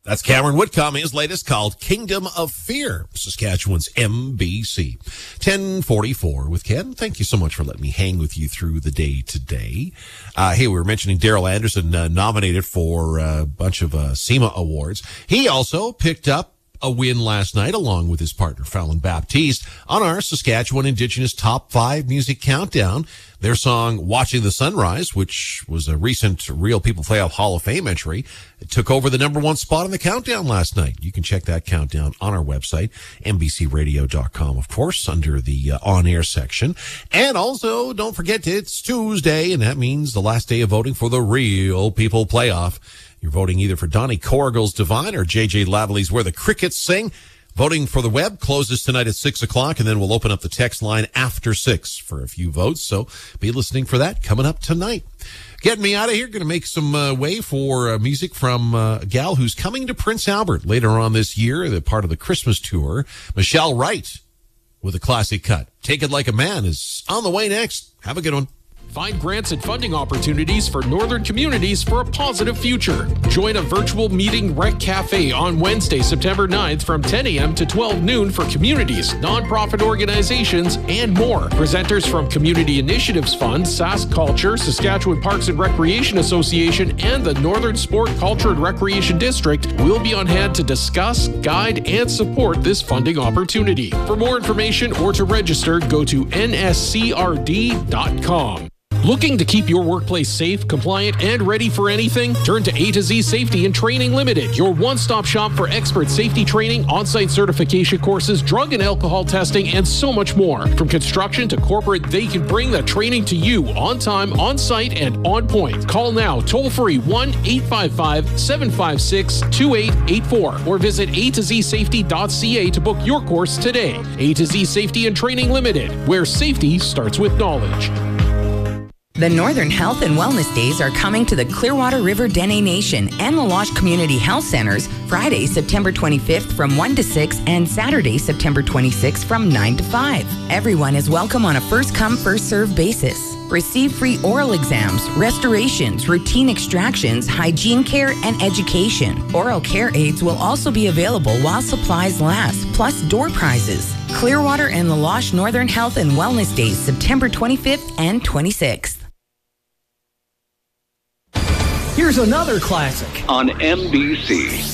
That's Cameron Whitcomb, his latest called Kingdom of Fear, Saskatchewan's MBC. 10:44 with Ken. Thank you so much for letting me hang with you through the day today. Hey, we were mentioning Daryl Anderson nominated for a bunch of SEMA awards. He also picked up a win last night along with his partner Fallon Baptiste on our Saskatchewan Indigenous Top 5 Music Countdown. Their song Watching the Sunrise, which was a recent Real People Playoff Hall of Fame entry, it took over the #1 spot on the countdown last night. You can check that countdown on our website, mbcradio.com, of course, under the on-air section. And also, don't forget, it's Tuesday, and that means the last day of voting for the Real People Playoff. You're voting either for Donnie Corrigal's Divine or JJ Lavallee's Where the Crickets Sing. Voting for the web closes tonight at 6 o'clock, and then we'll open up the text line after 6 for a few votes. So be listening for that coming up tonight. Getting me out of here, going to make some way for music from a gal who's coming to Prince Albert later on this year, the part of the Christmas tour. Michelle Wright with a classic cut. Take It Like a Man is on the way next. Have a good one. Find grants and funding opportunities for northern communities for a positive future. Join a virtual meeting Rec Cafe on Wednesday, September 9th from 10 a.m. to 12 noon for communities, nonprofit organizations, and more. Presenters from Community Initiatives Fund, Sask Culture, Saskatchewan Parks and Recreation Association, and the Northern Sport, Culture and Recreation District will be on hand to discuss, guide, and support this funding opportunity. For more information or to register, go to nscrd.com. Looking to keep your workplace safe, compliant, and ready for anything? Turn to A to Z Safety and Training Limited, your one-stop shop for expert safety training, on-site certification courses, drug and alcohol testing, and so much more. From construction to corporate, they can bring the training to you on time, on site, and on point. Call now, toll-free 1-855-756-2884 or visit a2zsafety.ca to book your course today. A to Z Safety and Training Limited, where safety starts with knowledge. The Northern Health and Wellness Days are coming to the Clearwater River Dene Nation and La Loche Community Health Centers Friday, September 25th from 1 to 6 and Saturday, September 26th from 9 to 5. Everyone is welcome on a first-come, first-served basis. Receive free oral exams, restorations, routine extractions, hygiene care, and education. Oral care aids will also be available while supplies last, plus door prizes. Clearwater and La Loche Northern Health and Wellness Days, September 25th and 26th. Here's another classic on MBC.